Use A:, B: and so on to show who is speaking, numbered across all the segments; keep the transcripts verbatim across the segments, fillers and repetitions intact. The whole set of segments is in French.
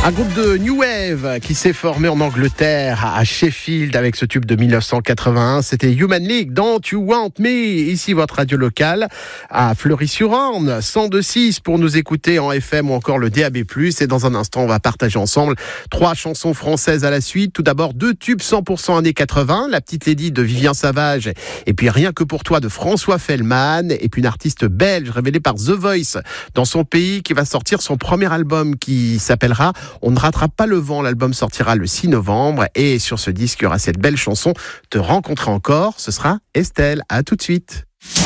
A: Un groupe de New Wave qui s'est formé en Angleterre, à Sheffield, avec ce tube de dix-neuf cent quatre-vingt-un. C'était Human League, Don't You Want Me. Ici, votre radio locale à Fleury-sur-Orne, cent deux virgule six pour nous écouter en F M ou encore le D A B plus. Et dans un instant, on va partager ensemble trois chansons françaises à la suite. Tout d'abord, deux tubes cent pour cent années quatre-vingts. La Petite Lady de Vivien Savage. Et puis, Rien que pour toi de François Fellman. Et puis, une artiste belge révélée par The Voice dans son pays qui va sortir son premier album qui s'appellera On ne rattrape pas le vent. L'album sortira le six novembre. Et sur ce disque, il y aura cette belle chanson Te rencontrer encore. Ce sera Estelle. À tout de suite.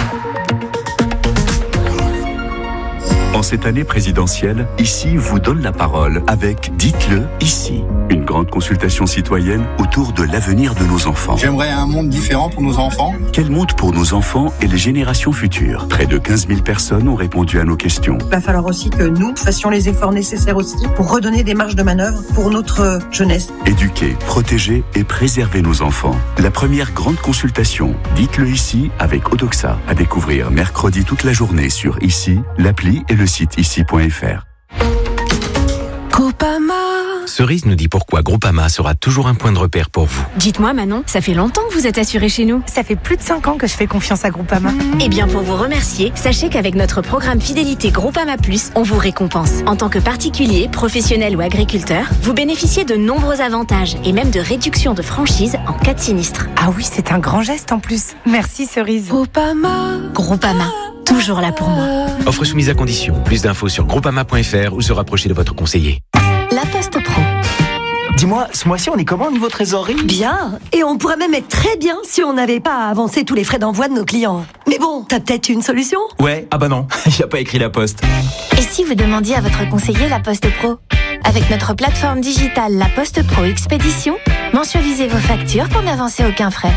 B: En cette année présidentielle, Ici vous donne la parole avec Dites-le ici. Une grande consultation citoyenne autour de l'avenir de nos enfants.
C: J'aimerais un monde différent pour nos enfants.
B: Quel monde pour nos enfants et les générations futures? Près de quinze mille personnes ont répondu à nos questions.
D: Il va falloir aussi que nous fassions les efforts nécessaires aussi pour redonner des marges de manœuvre pour notre jeunesse.
B: Éduquer, protéger et préserver nos enfants. La première grande consultation, Dites-le ici avec Odoxa. À découvrir mercredi toute la journée sur Ici, l'appli et le site ici point f r.
E: Groupama.
F: Cerise nous dit pourquoi Groupama sera toujours un point de repère pour vous.
E: Dites-moi Manon, ça fait longtemps que vous êtes assurée chez nous.
G: Ça fait plus de cinq ans que je fais confiance à Groupama.
E: Mmh. Eh bien pour vous remercier, sachez qu'avec notre programme Fidélité Groupama Plus, on vous récompense. En tant que particulier, professionnel ou agriculteur, vous bénéficiez de nombreux avantages et même de réductions de franchise en cas de sinistre.
G: Ah oui, c'est un grand geste en plus. Merci Cerise.
E: Groupama. Groupama. Toujours là pour moi.
F: Offre soumise à condition. Plus d'infos sur groupama point f r ou se rapprocher de votre conseiller.
E: La Poste Pro.
H: Dis-moi, ce mois-ci, on est comment au niveau trésorerie?
I: Bien. Et on pourrait même être très bien si on n'avait pas à avancer tous les frais d'envoi de nos clients. Mais bon, t'as peut-être une solution?
H: Ouais, ah bah non, il a pas écrit la Poste.
J: Et si vous demandiez à votre conseiller La Poste Pro? Avec notre plateforme digitale La Poste Pro Expédition, mensualisez vos factures pour n'avancer aucun frais.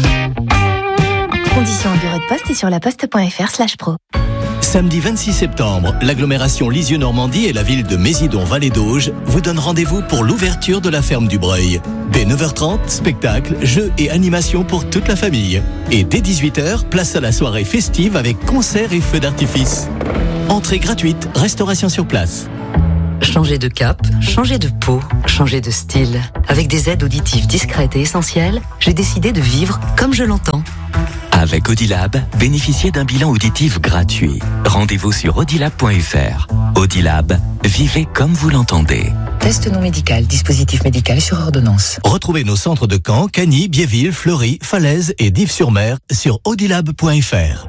J: Conditions au bureau de poste et sur laposte point f r slash pro.
K: Samedi vingt-six septembre, l'agglomération Lisieux-Normandie et la ville de Mésidon-Vallée d'Auge vous donnent rendez-vous pour l'ouverture de la ferme du Breuil. Dès neuf heures trente, spectacles, jeux et animations pour toute la famille. Et dès dix-huit heures, place à la soirée festive avec concerts et feux d'artifice. Entrée gratuite, restauration sur place.
L: Changer de cap, changer de peau, changer de style. Avec des aides auditives discrètes et essentielles, j'ai décidé de vivre comme je l'entends.
M: Avec Audilab, bénéficiez d'un bilan auditif gratuit. Rendez-vous sur audilab point f r. Audilab, vivez comme vous l'entendez.
L: Test non médical, dispositif médical sur ordonnance.
K: Retrouvez nos centres de Caen, Cagny, Biéville, Fleury, Falaise et Dives-sur-Mer sur audilab point f r.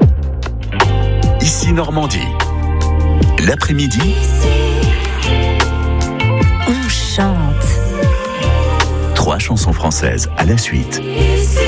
B: Ici Normandie. L'après-midi,
J: on chante.
B: trois chansons françaises à la suite.